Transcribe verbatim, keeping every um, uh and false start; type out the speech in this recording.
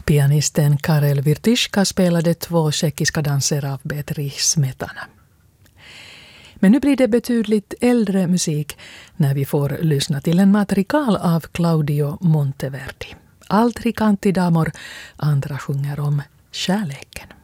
Pianisten Karel Wiertyszka spelade två tjeckiska danser av Bedřich Smetana. Men nu blir det betydligt äldre musik när vi får lyssna till en madrigal av Claudio Monteverdi. Altri canti d'amor, andra sjunger om kärleken.